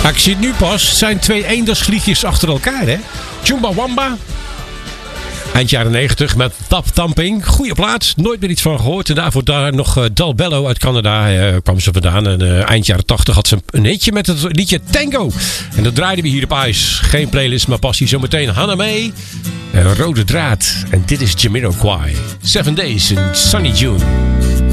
Ik zie het nu pas. Het zijn 2 eendagsvliegjes achter elkaar, hè? Chumbawamba. Eind jaren 90 met Tap Thumping. Goeie plaats. Nooit meer iets van gehoord. En daarvoor daar nog Dalbello uit Canada kwam ze vandaan. En eind jaren 80 had ze een hitje met het liedje Tango. En dat draaiden we hier op Ice. Geen playlist, maar passie. Zometeen Hannah May. Rode Draad. En dit is Jamiroquai. 7 Days in Sunny June.